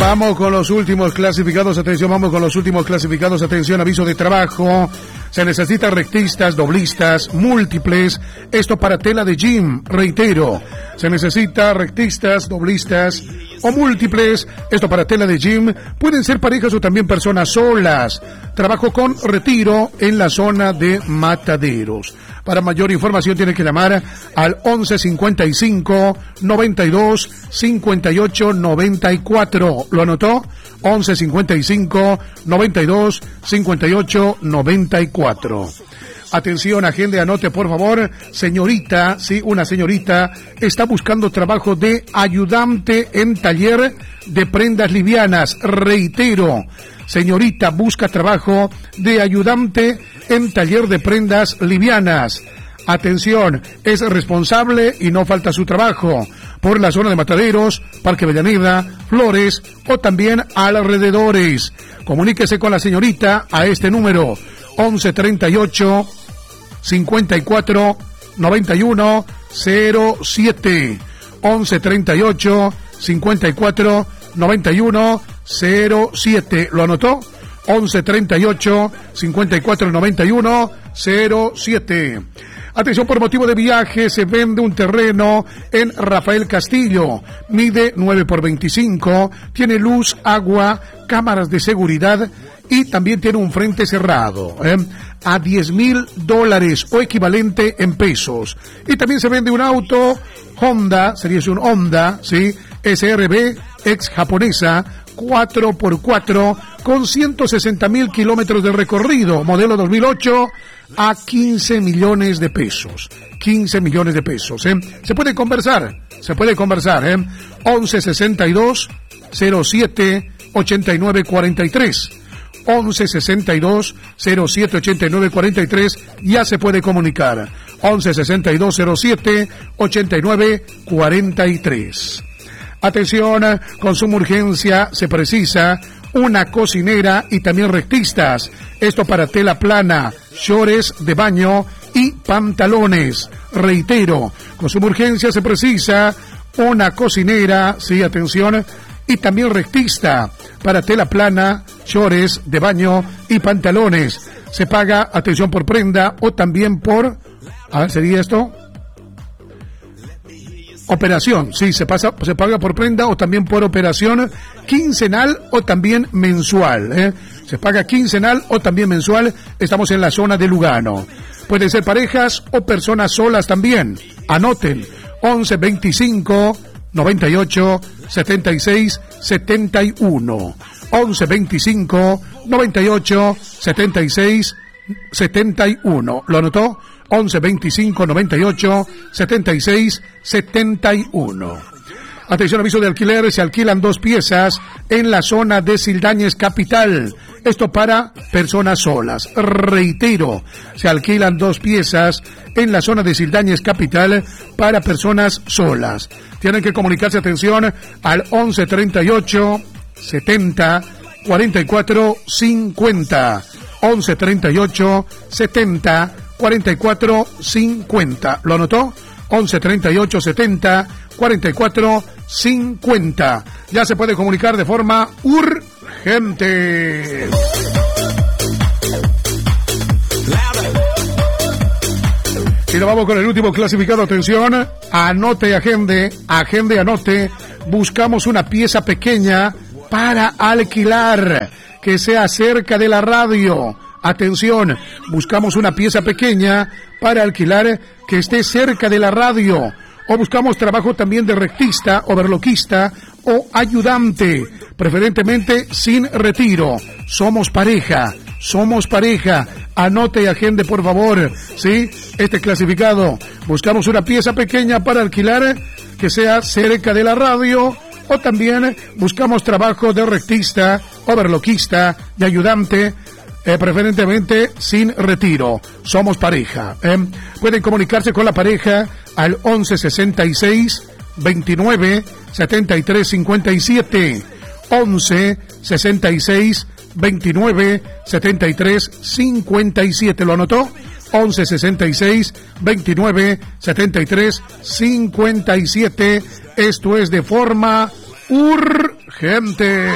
Vamos con los últimos clasificados, atención, atención, aviso de trabajo. Se necesita rectistas, doblistas, múltiples, esto para tela de gym, reitero. Se necesita rectistas, doblistas o múltiples, esto para tela de gym. Pueden ser parejas o también personas solas. Trabajo con retiro en la zona de Mataderos. Para mayor información tiene que llamar al 11 55 92 58 94. ¿Lo anotó? 11 55 92 58 94. Atención, agente, anote por favor. Señorita, sí, una señorita está buscando trabajo de ayudante en taller de prendas livianas. Reitero, señorita busca trabajo de ayudante en taller de prendas livianas. Atención, es responsable y no falta su trabajo por la zona de Mataderos, Parque Avellaneda, Flores o también alrededores. Comuníquese con la señorita a este número 11 38 54 91 07. 11 38 54 91 07. ¿Lo anotó? 11 38 54 91 07. Atención, por motivo de viaje se vende un terreno en Rafael Castillo. Mide 9 por 25, tiene luz, agua, cámaras de seguridad y también tiene un frente cerrado. A $10,000 o equivalente en pesos. Y también se vende un auto Honda, sería un Honda, ¿sí? SRB, ex japonesa, 4x4, con 160,000 kilómetros de recorrido, modelo 2008, a 15 millones de pesos. 15 millones de pesos, Se puede conversar, 11 62 07 89 43. 11 62 07 89 43, ya se puede comunicar. 11 62 07 89 43. Atención, con suma urgencia se precisa una cocinera y también rectistas. Esto para tela plana, shorts de baño y pantalones. Reitero, con suma urgencia se precisa una cocinera, sí, atención, y también rectista para tela plana, shorts de baño y pantalones. Se paga, atención, por prenda o también por, ¿sería esto? Operación, sí, se paga por prenda o también por operación quincenal o también mensual, Se paga quincenal o también mensual. Estamos en la zona de Lugano. Pueden ser parejas o personas solas también. Anoten, 11 25 98 76 71. 11 25 98 76 71. ¿Lo anotó? 11 25 98 76 71. Atención, aviso de alquiler, se alquilan 2 piezas en la zona de Sildañez Capital. Esto para personas solas. Reitero, se alquilan 2 piezas en la zona de Sildañez Capital para personas solas. Tienen que comunicarse, atención, al 11 38 70 44 50. 11 38 70 44 50. ¿Lo anotó? 11 38 70 44 50. Ya se puede comunicar de forma urgente. Y nos vamos con el último clasificado. Atención, anote, agende, anote. Buscamos una pieza pequeña para alquilar que sea cerca de la radio. Atención, buscamos una pieza pequeña para alquilar que esté cerca de la radio. O buscamos trabajo también de rectista, overloquista o ayudante, preferentemente sin retiro. Somos pareja. Anote y agende, por favor, ¿sí? Este clasificado. Buscamos una pieza pequeña para alquilar que sea cerca de la radio. O también buscamos trabajo de rectista, overloquista y ayudante, preferentemente sin retiro. Somos pareja. Pueden comunicarse con la pareja al 11 66 29 73 57. 11 66 29 73 57. ¿Lo anotó? 11 66 29 73 57. Esto es de forma urgente. gente.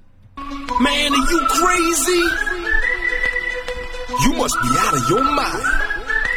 Man, are you crazy? You must be out of your mind.